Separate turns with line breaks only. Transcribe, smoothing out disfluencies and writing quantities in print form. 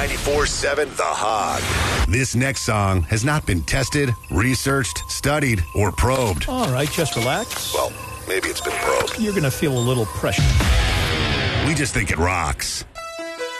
94.7 The Hog. This next song has not been tested, researched, studied, or probed.
All right, just relax.
Well, maybe it's been probed.
You're going to feel a little pressure.
We just think it rocks.